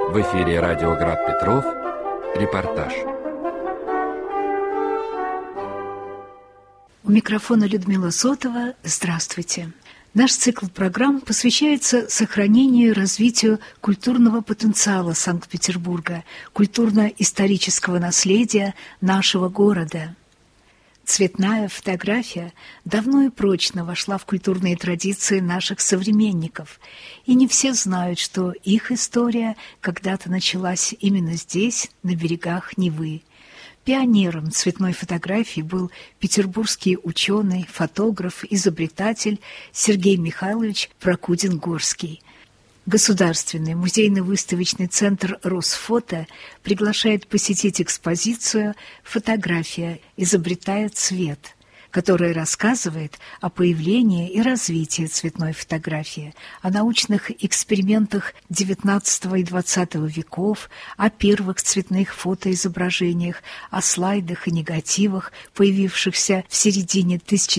В эфире радио Град Петров. Репортаж. У микрофона Людмила Сотова. Здравствуйте. Наш цикл программ посвящается сохранению и развитию культурного потенциала Санкт-Петербурга, культурно-исторического наследия нашего города. Цветная фотография давно и прочно вошла в культурные традиции наших современников, и не все знают, что их история когда-то началась именно здесь, на берегах Невы. Пионером цветной фотографии был петербургский ученый, фотограф, изобретатель Сергей Михайлович Прокудин-Горский. Государственный музейно-выставочный центр «Росфото» приглашает посетить экспозицию «Фотография. Изобретая цвет», которая рассказывает о появлении и развитии цветной фотографии, о научных экспериментах XIX и XX веков, о первых цветных фотоизображениях, о слайдах и негативах, появившихся в середине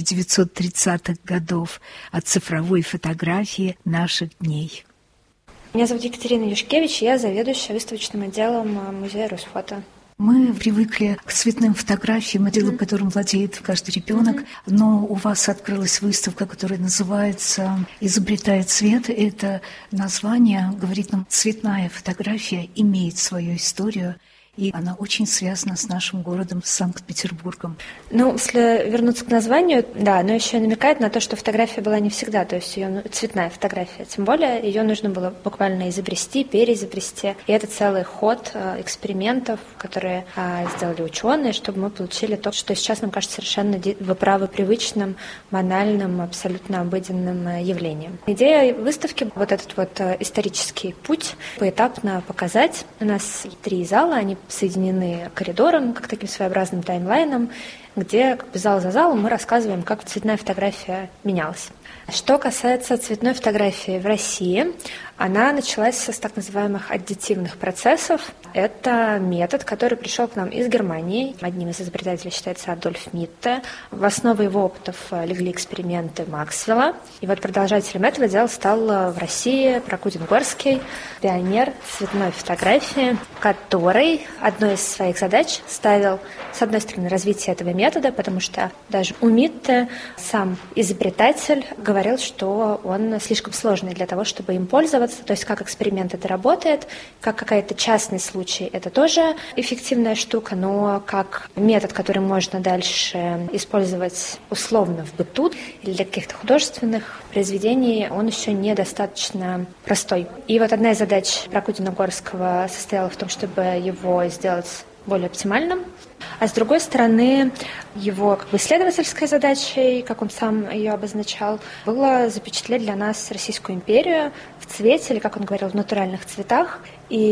1930-х годов, о цифровой фотографии наших дней. Меня зовут Екатерина Юшкевич, я заведующая выставочным отделом музея Росфото. Мы привыкли к цветным фотографиям, делом которым владеет каждый ребенок, но у вас открылась выставка, которая называется «Изобретая цвет». Это название говорит нам, цветная фотография имеет свою историю, и она очень связана с нашим городом, с Санкт-Петербургом. Ну, если вернуться к названию, да, но еще и намекает на то, что фотография была не всегда, то есть ее цветная фотография, тем более ее нужно было буквально изобрести, переизобрести. И это целый ход экспериментов, которые сделали ученые, чтобы мы получили то, что сейчас нам кажется совершенно, вы правы, привычным, банальным, абсолютно обыденным явлением. Идея выставки — вот этот вот исторический путь поэтапно показать. У нас 3 зала, они соединены коридором, как таким своеобразным таймлайном, где зал за залом мы рассказываем, как цветная фотография менялась. Что касается цветной фотографии в России, она началась с так называемых аддитивных процессов. Это метод, который пришел к нам из Германии. Одним из изобретателей считается Адольф Митте. В основу его опытов легли эксперименты Максвелла. И вот продолжателем этого дела стал в России Прокудин-Горский, пионер цветной фотографии, который одной из своих задач ставил, с одной стороны, развитие этого метода, потому что даже у Митте сам изобретатель говорил, что он слишком сложный для того, чтобы им пользоваться. То есть как эксперимент это работает, как какой-то частный случай это тоже эффективная штука, но как метод, который можно дальше использовать условно в быту или для каких-то художественных произведений, он еще недостаточно простой. И вот одна из задач Прокудина-Горского состояла в том, чтобы его сделать более оптимальным. А с другой стороны, его исследовательской задачей, как он сам ее обозначал, было запечатлеть для нас Российскую империю в цвете, или, как он говорил, в натуральных цветах.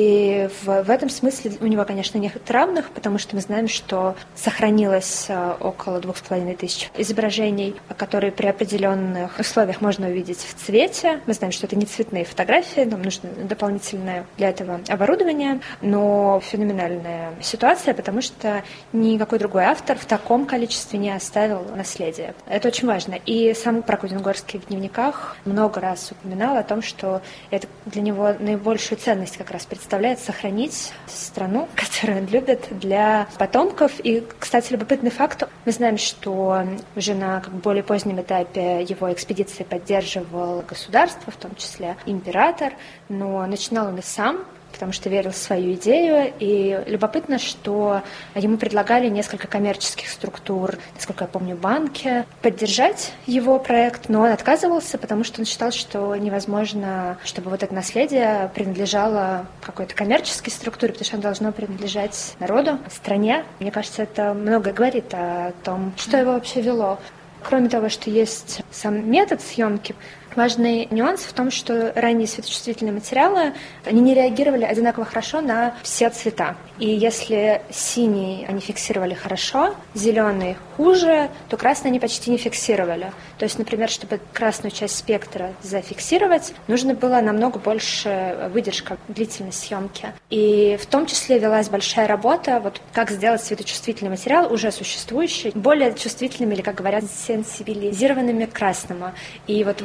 И в этом смысле у него, конечно, нет равных, потому что мы знаем, что сохранилось около 2500 изображений, которые при определенных условиях можно увидеть в цвете. Мы знаем, что это не цветные фотографии, нам нужно дополнительное для этого оборудование, но феноменальная ситуация, потому что никакой другой автор в таком количестве не оставил наследие. Это очень важно. И сам Прокудин-Горский в дневниках много раз упоминал о том, что это для него наибольшую ценность как раз представляет сохранить страну, которую он любит, для потомков. И, кстати, любопытный факт. Мы знаем, что уже на более позднем этапе его экспедиции поддерживал государство, в том числе император, но начинал он и сам, потому что верил в свою идею. И любопытно, что ему предлагали несколько коммерческих структур, насколько я помню, банки, поддержать его проект, но он отказывался, потому что он считал, что невозможно, чтобы вот это наследие принадлежало какой-то коммерческой структуре, потому что оно должно принадлежать народу, стране. Мне кажется, это многое говорит о том, что его вообще вело. Кроме того, что есть сам метод съемки, важный нюанс в том, что ранние светочувствительные материалы, они не реагировали одинаково хорошо на все цвета. И если синий они фиксировали хорошо, зеленый хуже, то красный они почти не фиксировали. То есть, например, чтобы красную часть спектра зафиксировать, нужно было намного больше выдержка, длительность съемки. И в том числе велась большая работа, вот как сделать светочувствительный материал, уже существующий, более чувствительными или, как говорят, сенсибилизированными к красному. И вот в этом направлении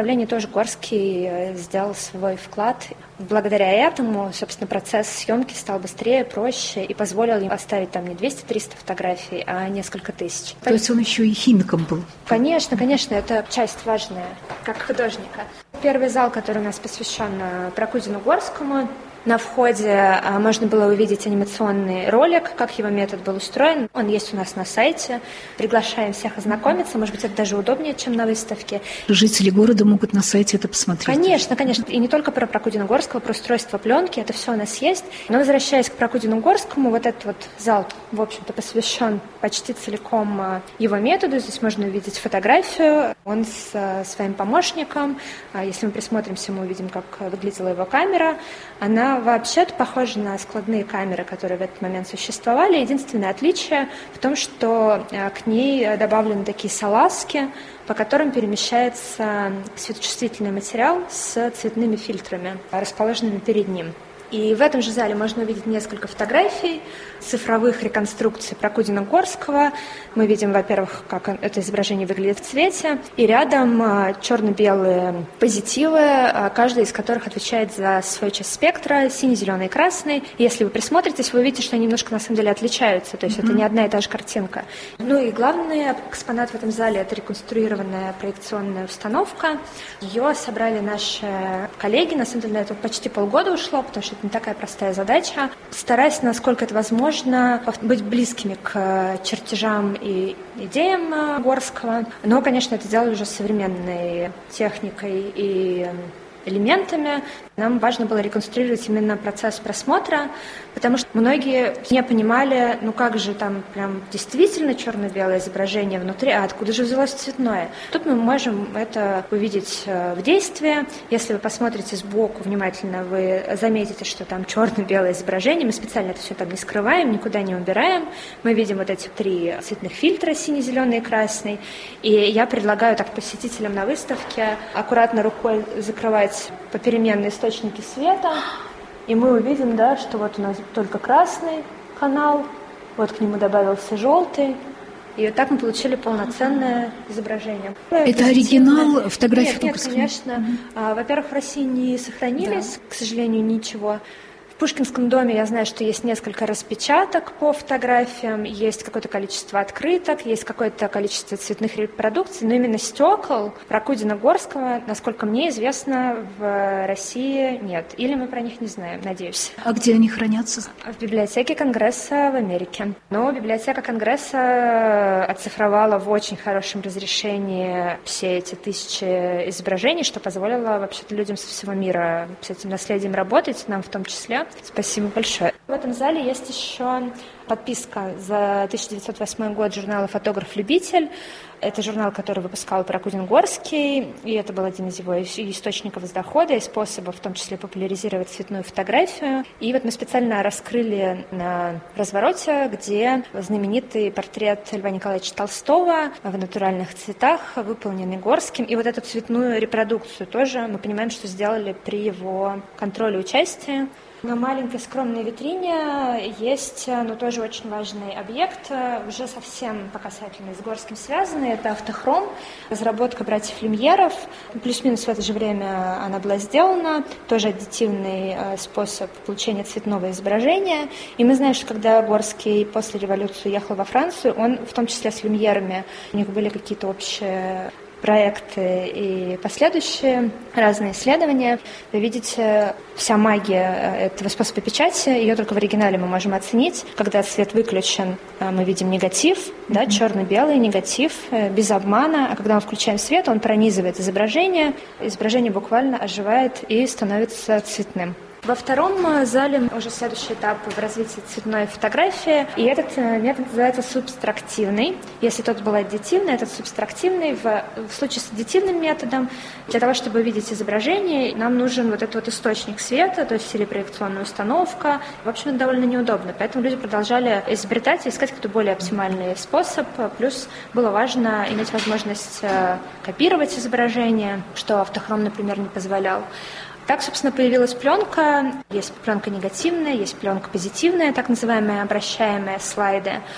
направлении тоже Горский сделал свой вклад. Благодаря этому, собственно, процесс съемки стал быстрее, проще и позволил им оставить там не 200-300 фотографий, а несколько тысяч. То есть он еще и химиком был? Конечно, это часть важная, как художника. Первый зал, который у нас посвящен Прокудину Горскому, на входе можно было увидеть анимационный ролик, как его метод был устроен. Он есть у нас на сайте. Приглашаем всех ознакомиться. Может быть, это даже удобнее, чем на выставке. Жители города могут на сайте это посмотреть. Конечно. И не только про Прокудина Горского, про устройство пленки. Это все у нас есть. Но возвращаясь к Прокудину Горскому, вот этот вот зал, в общем-то, посвящен почти целиком его методу. Здесь можно увидеть фотографию. Он с своим помощником. Если мы присмотримся, мы увидим, как выглядела его камера. Она вообще-то похожа на складные камеры, которые в этот момент существовали. Единственное отличие в том, что к ней добавлены такие салазки, по которым перемещается светочувствительный материал с цветными фильтрами, расположенными перед ним. И в этом же зале можно увидеть несколько фотографий цифровых реконструкций Прокудина Горского. Мы видим, во-первых, как это изображение выглядит в цвете, и рядом черно-белые позитивы, каждый из которых отвечает за свою часть спектра, синий, зеленый и красный. И если вы присмотритесь, вы увидите, что они немножко на самом деле отличаются, то есть это не одна и та же картинка. Ну и главный экспонат в этом зале – это реконструированная проекционная установка. Ее собрали наши коллеги, на самом деле на это почти полгода ушло, потому что это не такая простая задача. Стараясь, насколько это возможно, быть близкими к чертежам и идеям Горского. Но, конечно, это делали уже современной техникой и элементами. Нам важно было реконструировать именно процесс просмотра, потому что многие не понимали, как же там прям действительно черно-белое изображение внутри, а откуда же взялось цветное. Тут мы можем это увидеть в действии. Если вы посмотрите сбоку внимательно, вы заметите, что там черно-белое изображение. Мы специально это все там не скрываем, никуда не убираем. Мы видим вот эти 3 цветных фильтра, синий, зеленый и красный. И я предлагаю так посетителям на выставке аккуратно рукой закрывать попеременные источники света, и мы увидим, что вот у нас только красный канал, вот к нему добавился желтый, и вот так мы получили полноценное изображение. Это оригинал фотографии? Нет, конечно. Во-первых, в России не сохранились, к сожалению, ничего. В Пушкинском доме я знаю, что есть несколько распечаток по фотографиям, есть какое-то количество открыток, есть какое-то количество цветных репродукций, но именно стекол Прокудина Горского, насколько мне известно, в России нет. Или мы про них не знаем, надеюсь. А где они хранятся? В библиотеке Конгресса в Америке. Но библиотека Конгресса оцифровала в очень хорошем разрешении все эти 1000 изображений, что позволило вообще-то людям со всего мира с этим наследием работать, нам в том числе. Спасибо большое. В этом зале есть еще подписка за 1908 год журнала «Фотограф-любитель». Это журнал, который выпускал Прокудин Горский, и это был один из его источников дохода и способов, в том числе, популяризировать цветную фотографию. И вот мы специально раскрыли на развороте, где знаменитый портрет Льва Николаевича Толстого в натуральных цветах, выполненный Горским. И вот эту цветную репродукцию тоже мы понимаем, что сделали при его контроле участия. На маленькой скромной витрине есть, тоже очень важный объект, уже совсем по касательной с Горским связанный. Это автохром, разработка братьев Люмьеров. Плюс-минус в это же время она была сделана. Тоже аддитивный способ получения цветного изображения. И мы знаем, что когда Горский после революции уехал во Францию, он в том числе с Люмьерами, у них были какие-то общие проекты и последующие разные исследования. Вы видите, вся магия этого способа печати, ее только в оригинале мы можем оценить. Когда свет выключен, мы видим негатив, черно-белый негатив, без обмана. А когда мы включаем свет, он пронизывает изображение. Изображение буквально оживает и становится цветным. Во втором зале уже следующий этап в развитии цветной фотографии, и этот метод называется субстрактивный. Если тот был аддитивный, этот субстрактивный. В случае с аддитивным методом, для того, чтобы видеть изображение, нам нужен вот этот вот источник света, то есть или проекционная установка. В общем, это довольно неудобно, поэтому люди продолжали изобретать и искать какой-то более оптимальный способ. Плюс было важно иметь возможность копировать изображение, что автохром, например, не позволял. Так, собственно, появилась пленка. Есть пленка негативная, есть пленка позитивная, так называемые обращаемые слайды.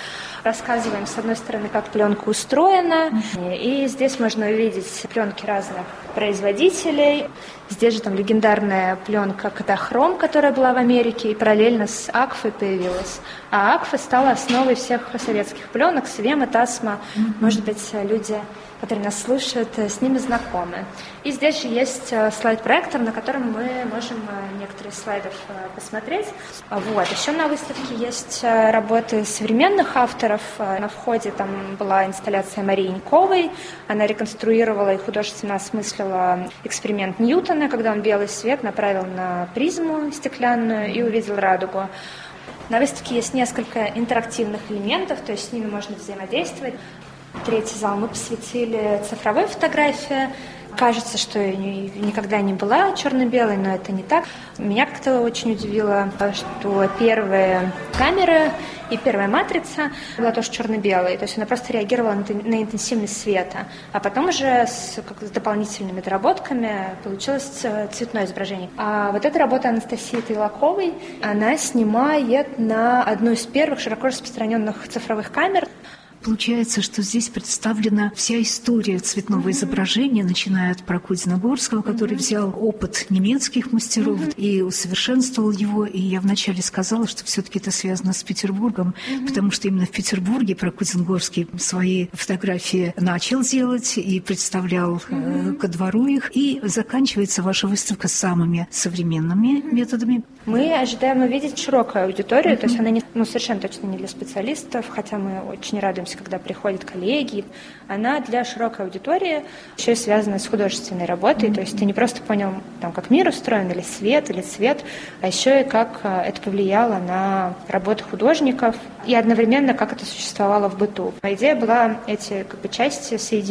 рассказываем, с одной стороны, как пленка устроена, и здесь можно увидеть пленки разных производителей. Здесь же там легендарная пленка Kodachrome, которая была в Америке, и параллельно с Agfa появилась. А Agfa стала основой всех советских пленок, Svema, Tasma. Может быть, люди, которые нас слушают, с ними знакомы. И здесь же есть слайд-проектор, на котором мы можем некоторые слайдов посмотреть. Вот. Еще на выставке есть работы современных авторов. На входе там была инсталляция Марии Яньковой. Она реконструировала и художественно осмыслила эксперимент Ньютона, когда он белый свет направил на призму стеклянную и увидел радугу. На выставке есть несколько интерактивных элементов, то есть с ними можно взаимодействовать. Третий зал мы посвятили цифровой фотографии. Кажется, что никогда не была черно-белой, но это не так. Меня как-то очень удивило, что первые камеры и первая матрица была тоже черно-белой. То есть она просто реагировала на интенсивность света. А потом уже с дополнительными доработками получилось цветное изображение. А вот эта работа Анастасии Тайлаковой, она снимает на одну из первых широко распространенных цифровых камер. Получается, что здесь представлена вся история цветного изображения, начиная от Прокудина-Горского, который взял опыт немецких мастеров и усовершенствовал его. И я вначале сказала, что все-таки это связано с Петербургом, потому что именно в Петербурге Прокудин-Горский свои фотографии начал делать и представлял ко двору их. И заканчивается ваша выставка самыми современными методами. Мы ожидаем увидеть широкую аудиторию, то есть она совершенно точно не для специалистов, хотя мы очень радуемся, когда приходят коллеги. Она для широкой аудитории, еще и связана с художественной работой, то есть ты не просто понял, там, как мир устроен, или свет, или цвет, а еще и как это повлияло на работу художников и одновременно как это существовало в быту. Идея была эти части соединить.